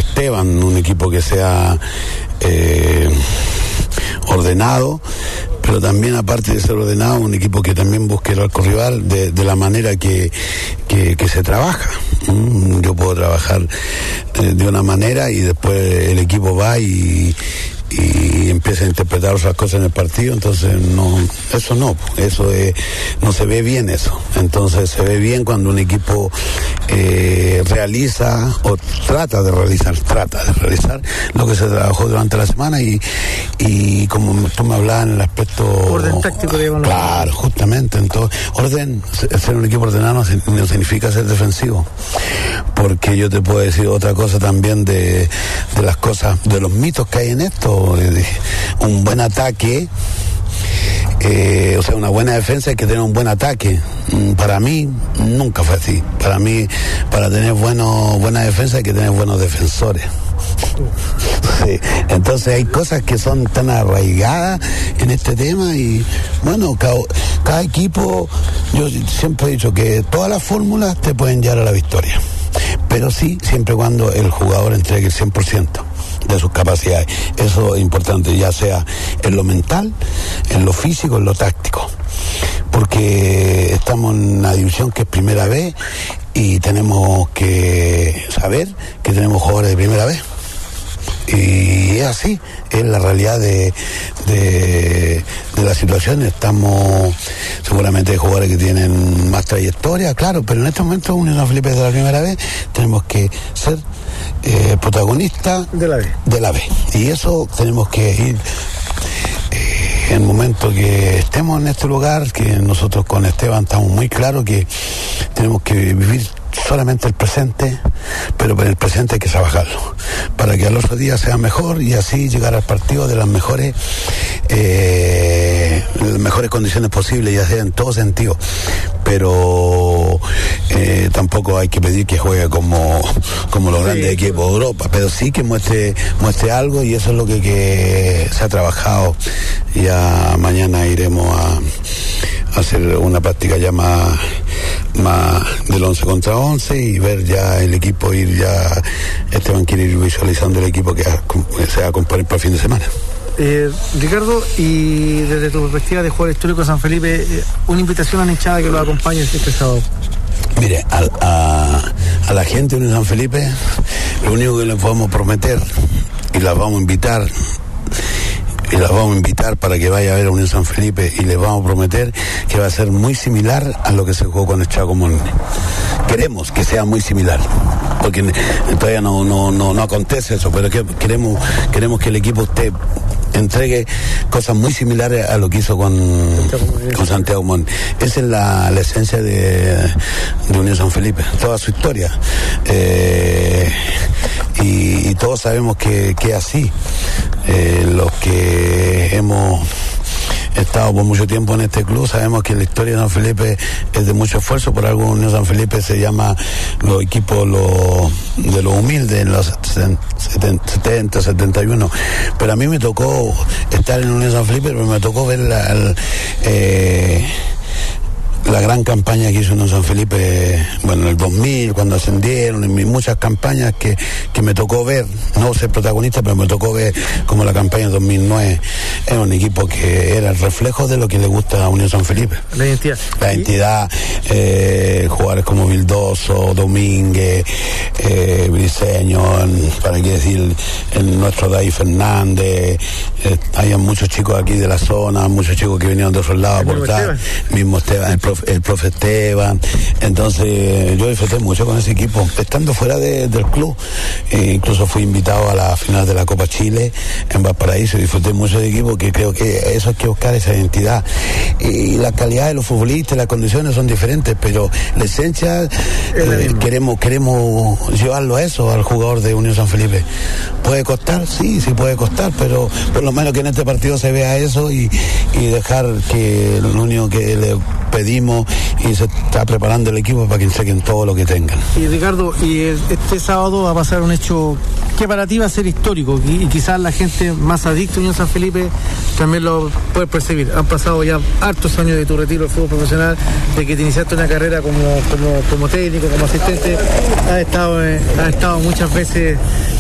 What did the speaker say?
Esteban, un equipo que sea ordenado, pero también, aparte de ser ordenado, un equipo que también busque el arco rival de la manera que se trabaja. Yo puedo trabajar de una manera y después el equipo va y empieza a interpretar otras cosas en el partido, entonces no se ve bien eso. Entonces se ve bien cuando un equipo realiza o trata de realizar lo que se trabajó durante la semana y como tú me hablabas en el aspecto orden táctico, digamos. Claro, justamente. Entonces, ser un equipo ordenado no significa ser defensivo, porque yo te puedo decir otra cosa también de las cosas, de los mitos que hay en esto. Un buen ataque, una buena defensa hay que tener un buen ataque. Para mí nunca fue así. Para mí, para tener buena defensa hay que tener buenos defensores. Sí. Entonces hay cosas que son tan arraigadas en este tema y bueno, cada equipo, yo siempre he dicho que todas las fórmulas te pueden llevar a la victoria, pero sí, siempre y cuando el jugador entregue el 100% de sus capacidades. Eso es importante, ya sea en lo mental, en lo físico, en lo táctico, porque estamos en una división que es primera vez y tenemos que saber que tenemos jugadores de primera vez. Y es así, es la realidad de la situación. Estamos seguramente de jugadores que tienen más trayectoria, claro, pero en este momento Unión San Felipe es de la primera vez, tenemos que ser protagonistas de la B. Y eso tenemos que ir en el momento que estemos en este lugar, que nosotros con Esteban estamos muy claros que tenemos que vivir solamente el presente, pero para el presente hay que trabajarlo para que al otro día sea mejor y así llegar al partido de las mejores condiciones posibles, ya sea en todo sentido, pero tampoco hay que pedir que juegue como los grandes equipos de Europa, pero sí que muestre algo, y eso es lo que se ha trabajado. Ya mañana iremos a hacer una práctica ya más del 11 contra 11 y ver ya el equipo, Esteban quiere ir visualizando el equipo que se va a componer para el fin de semana. Ricardo, y desde tu perspectiva de jugador histórico de San Felipe, una invitación a la hinchada que lo acompañe este sábado. Mire, a la gente de San Felipe, lo único que les podemos prometer, y las vamos a invitar para que vaya a ver a Unión San Felipe, y les vamos a prometer que va a ser muy similar a lo que se jugó con el Chaco Morning. Queremos que sea muy similar, porque todavía no acontece eso, pero queremos que el equipo entregue cosas muy similares a lo que hizo con Santiago Morning. Esa es la esencia de Unión San Felipe, toda su historia. Y todos sabemos que es así. Los que hemos estado por mucho tiempo en este club sabemos que la historia de San Felipe es de mucho esfuerzo. Por algo Unión San Felipe se llama los equipos de los humildes en los 70, 71. Pero a mí me tocó estar en Unión San Felipe, pero me tocó ver la gran campaña que hizo en San Felipe, en el 2000, cuando ascendieron, en muchas campañas que me tocó ver, no ser protagonista, pero me tocó ver como la campaña de 2009, era un equipo que era el reflejo de lo que le gusta a Unión San Felipe. La identidad. La identidad, jugadores como Vildoso, Domínguez, Briceño, para qué decir, nuestro David Fernández, había muchos chicos aquí de la zona, muchos chicos que venían de otros lados a aportar, mismo Esteban, el profe Esteban. Entonces yo disfruté mucho con ese equipo, estando fuera del club. Incluso fui invitado a la final de la Copa Chile en Valparaíso, y disfruté mucho del equipo, que creo que eso hay que buscar, esa identidad. Y la calidad de los futbolistas, las condiciones son diferentes, pero la esencia queremos llevarlo a eso, al jugador de Unión San Felipe. ¿Puede costar? Sí puede costar, pero por lo menos que en este partido se vea eso y dejar que lo único que le pedimos, y se está preparando el equipo para que saquen todo lo que tengan. Y Ricardo, este sábado va a pasar un hecho que para ti va a ser histórico, y quizás la gente más adicta a Unión San Felipe también lo puede percibir. Han pasado ya hartos años de tu retiro del fútbol profesional, de que te iniciaste una carrera como técnico, como asistente, has estado muchas veces